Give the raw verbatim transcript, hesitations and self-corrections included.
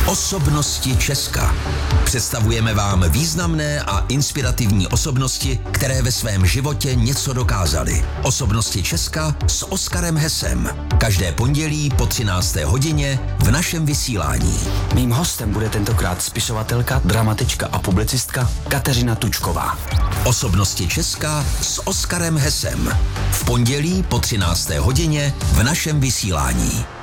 Osobnosti Česka. Představujeme vám významné a inspirativní osobnosti, které ve svém životě něco dokázaly. Osobnosti Česka s Oskarem Hesem. Každé pondělí po třinácté hodině v našem vysílání. Mým hostem bude tentokrát spisovatelka, dramatička a publicistka Kateřina Tučková. Osobnosti Česka s Oskarem Hesem. V pondělí po třinácté hodině v našem vysílání.